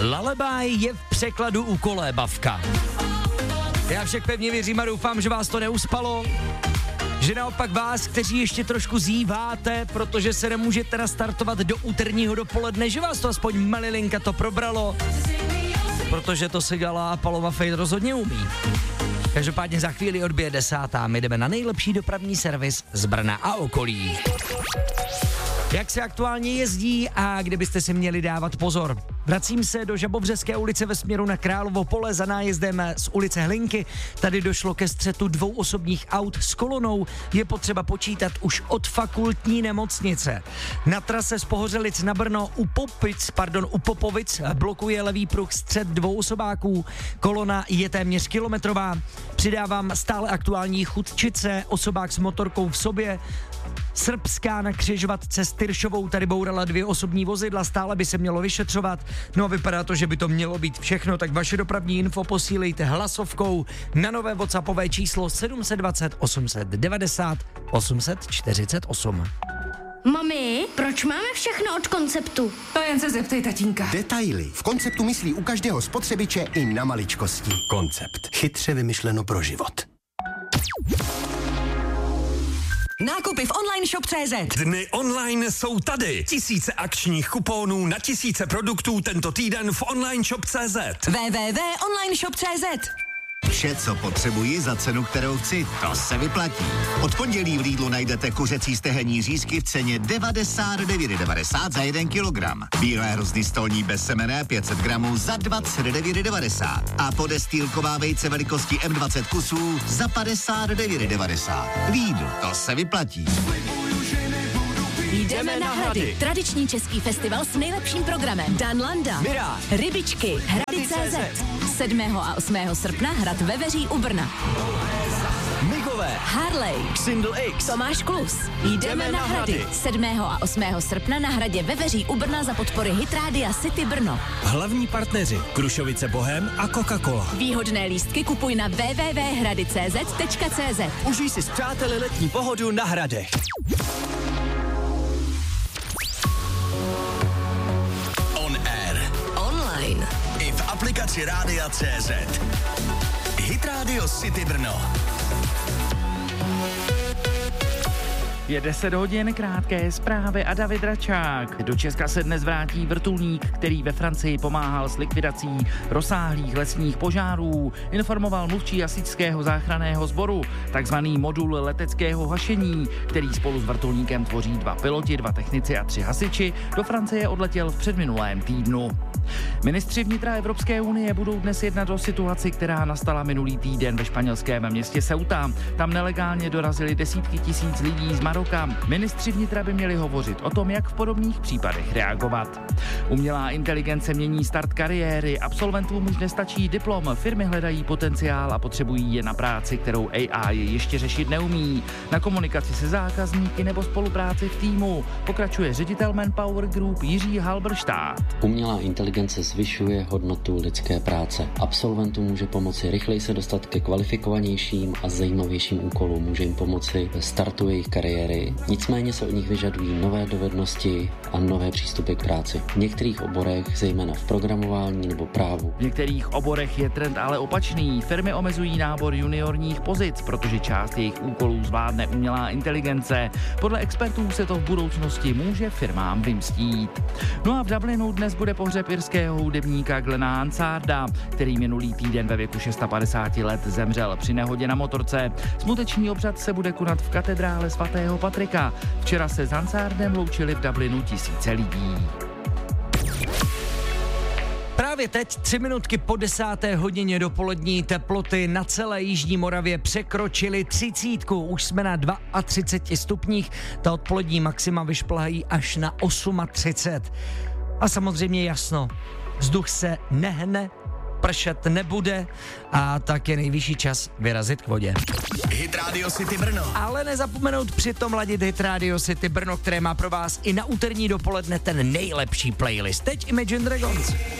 Lullaby je v překladu ukolébavka. Já však pevně věřím a doufám, že vás to neuspalo, že naopak vás, kteří ještě trošku zíváte, protože se nemůžete nastartovat do úterního dopoledne, že vás to aspoň malilinka to probralo, protože to si Gala a Paloma Fade rozhodně umí. Každopádně za chvíli odbije 10. My jdeme na nejlepší dopravní servis z Brna a okolí. Jak se aktuálně jezdí a kde byste si měli dávat pozor? Vracím se do Žabovřeské ulice ve směru na Královo pole za nájezdem z ulice Hlinky. Tady došlo ke střetu 2 osobních aut s kolonou. Je potřeba počítat už od fakultní nemocnice. Na trase z Pohořelic na Brno u Popovic blokuje levý pruh střet 2 osobáků. Kolona je téměř kilometrová. Přidávám stále aktuální Chudčice, osobák s motorkou v sobě. Srbská na křižovatce s Tyršovou tady bourala 2 osobní vozidla, stále by se mělo vyšetřovat. No a vypadá to, že by to mělo být všechno, tak vaše dopravní info posílejte hlasovkou na nové WhatsAppové číslo 720 890 848. Mami, proč máme všechno od Konceptu? To jen se zeptej tatínka. Detaily. V Konceptu myslí u každého spotřebiče i na maličkosti. Koncept. Chytře vymyšleno pro život. Nákupy v online shop.cz. Dny online jsou tady. Tisíce akčních kuponů na tisíce produktů tento týden v online shop.cz. www.onlineshop.cz. Vše, co potřebuji za cenu, kterou chci, to se vyplatí. Od pondělí v Lidlu najdete kuřecí stehenní řízky v ceně 99,90 za 1 kilogram. Bílé hrozny stolní bezsemenné 500 gramů za 29,90. A podestýlková vejce velikosti M20 kusů za 59,90. Lidl, to se vyplatí. Jdeme na Hrady. Tradiční český festival s nejlepším programem. Dan Landa, Mirage, Rybičky, Hrady.cz. 7. a 8. srpna Hrad Veveří u Brna. Migové, Harley, Xindl X, Tomáš Klus. Jdeme na Hrady. 7. a 8. srpna na Hradě Veveří u Brna za podpory Hitrádia City Brno. Hlavní partneři Krušovice Bohem a Coca-Cola. Výhodné lístky kupuj na www.hrady.cz. Užij si s přáteli letní pohodu na Hradech. On air. Online. I v aplikaci Rádia CZ. Hit Radio City Brno. Je 10 hodin, krátké zprávy a David Račák. Do Česka se dnes vrátí vrtulník, který ve Francii pomáhal s likvidací rozsáhlých lesních požárů, informoval mluvčí hasičského záchranného sboru, takzvaný modul leteckého hašení, který spolu s vrtulníkem tvoří 2 piloti, 2 technici a 3 hasiči, do Francie odletěl v předminulém týdnu. Ministři vnitra Evropské unie budou dnes jednat o situaci, která nastala minulý týden ve španělském městě Ceuta. Tam nelegálně dorazili desítky tisíc lidí z Maroka. Ministři vnitra by měli hovořit o tom, jak v podobných případech reagovat. Umělá inteligence mění start kariéry, absolventům už nestačí diplom, firmy hledají potenciál a potřebují je na práci, kterou AI ještě řešit neumí. Na komunikaci se zákazníky nebo spolupráci v týmu, pokračuje ředitel Manpower Group Jiří Halberštát. Umělá inteligence zvyšuje hodnotu lidské práce. Absolventům může pomoci rychleji se dostat ke kvalifikovanějším a zajímavějším úkolům, může jim pomoci ve startu jejich kariéry. Nicméně se od nich vyžadují nové dovednosti a nové přístupy k práci. V některých oborech, zejména v programování nebo právu. V některých oborech je trend ale opačný. Firmy omezují nábor juniorních pozic, protože část jejich úkolů zvládne umělá inteligence. Podle expertů se to v budoucnosti může firmám vymstít. No a v Dublinu dnes bude pohřeb irského hudebníka Glena Hansarda, který minulý týden ve věku 650 let zemřel při nehodě na motorce. Smuteční obřad se bude konat v katedrále svatého Patrika. Včera se s Hansardem loučili v Dublinu tisíce lidí. Právě teď 3 minutky po 10. hodině dopolední teploty na celé jižní Moravě překročily 30. Už jsme na 32 stupních. Ta odpolední maxima vyšplhají až na 38. A samozřejmě jasno, vzduch se nehne, pršet nebude a tak je nejvyšší čas vyrazit k vodě. Hit Radio City Brno. Ale nezapomenout přitom ladit Hit Radio City Brno, které má pro vás i na úterní dopoledne ten nejlepší playlist. Teď Imagine Dragons.